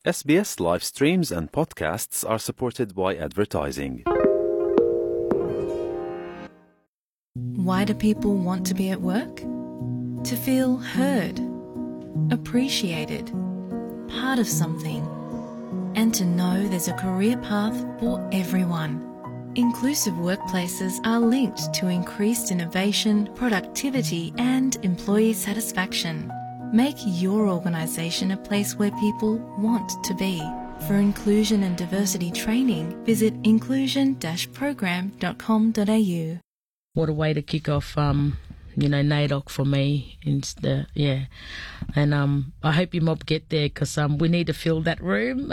SBS live streams and podcasts are supported by advertising. Why do people want to be at work? To feel heard, appreciated, part of something, and to know there's a career path for everyone. Inclusive workplaces are linked to increased innovation, productivity, and employee satisfaction. Make your organisation a place where people want to be. For inclusion and diversity training, visit inclusion-program.com.au. What a way to kick off, NAIDOC for me. And I hope your mob get there because we need to fill that room.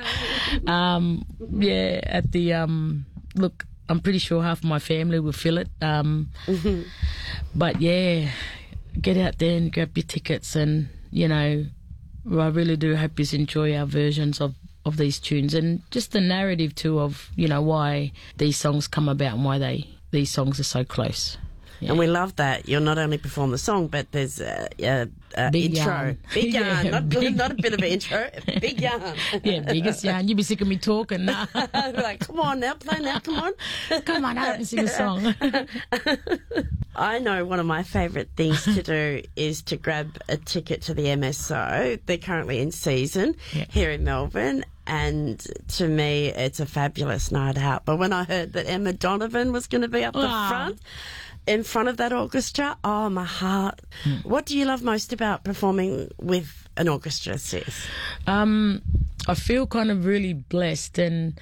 Look, I'm pretty sure half of my family will fill it. But yeah, get out there and grab your tickets and, I really do hope you enjoy our versions of these tunes and just the narrative too of, why these songs come about and why these songs are so close. Yeah. And we love that you'll not only perform the song, but there's a big intro. Yarn. Big yarn, Yeah, not a bit of an intro, big yarn. Yeah, biggest yarn. You'd be sick of me talking. Like, come on now, play now, come on. Come on, I and sing a song. I know one of my favourite things to do is to grab a ticket to the MSO. They're currently in season here in Melbourne. And to me, it's a fabulous night out. But when I heard that Emma Donovan was going to be up the front, in front of that orchestra, oh, my heart. What do you love most about performing with an orchestra, Sis? I feel kind of really blessed and,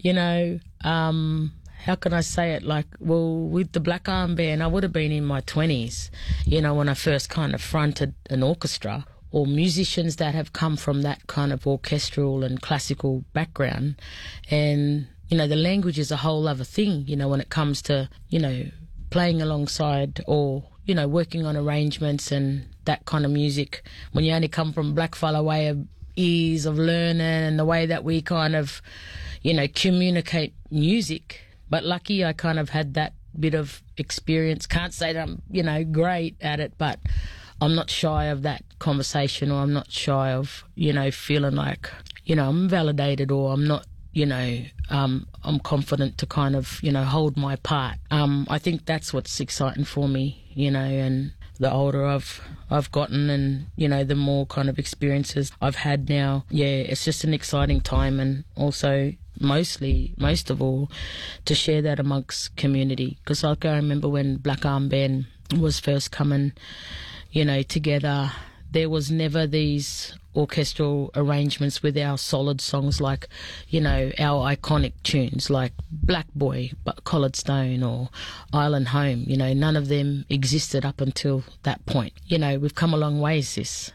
how can I say it? With the Black Arm Band, I would have been in my 20s, when I first kind of fronted an orchestra, or musicians that have come from that kind of orchestral and classical background. And, the language is a whole other thing, when it comes to, playing alongside or, working on arrangements and that kind of music. When you only come from blackfella way of ease of learning and the way that we kind of, communicate music. But lucky I kind of had that bit of experience. Can't say that I'm, great at it, but I'm not shy of that conversation, or I'm not shy of, feeling like, I'm validated, or I'm not, I'm confident to kind of, hold my part. I think that's what's exciting for me, and the older I've gotten and, the more kind of experiences I've had now, it's just an exciting time, and also most of all, to share that amongst community. Because I remember when Black Arm Band was first coming, together, there was never these orchestral arrangements with our solid songs like, our iconic tunes like Black Boy, Collared Stone or Island Home. None of them existed up until that point. We've come a long way, Sis,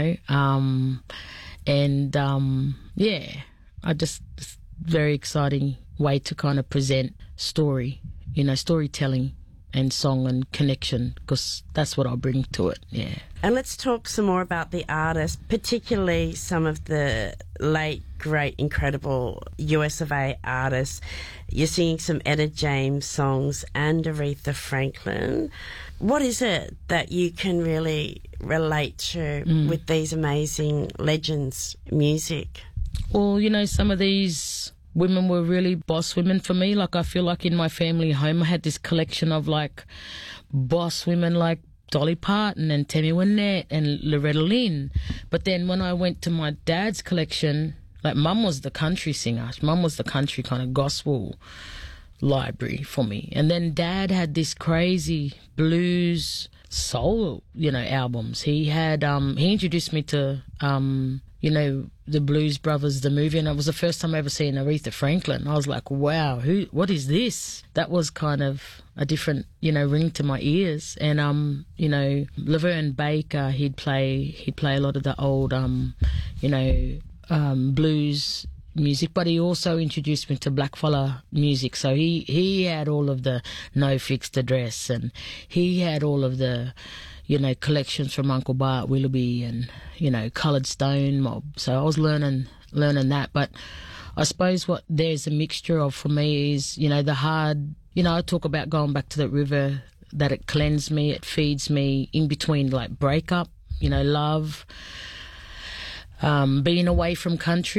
very exciting way to kind of present storytelling and song and connection, because that's what I'll bring to it, And let's talk some more about the artists, particularly some of the late, great, incredible US of A artists. You're singing some Etta James songs and Aretha Franklin. What is it that you can really relate to with these amazing legends' music? Well, some of these women were really boss women for me. Like, I feel like in my family home I had this collection of boss women like Dolly Parton and Tammy Wynette and Loretta Lynn. But then when I went to my dad's collection, Mum was the country singer. Mum was the country kind of gospel library for me. And then Dad had this crazy blues soul, albums. He had, he introduced me to, the Blues Brothers, the movie, and it was the first time I ever seen Aretha Franklin. I was like, wow, what is this? That was kind of a different, ring to my ears. And, Laverne Baker, he'd play a lot of the old, blues music, but he also introduced me to blackfella music. So he had all of the No Fixed Address, and he had all of the, collections from Uncle Bart Willoughby and, Coloured Stone Mob. So I was learning that. But I suppose what there's a mixture of for me is, the hard, I talk about going back to the river, that it cleansed me, it feeds me in between breakup, love, being away from country.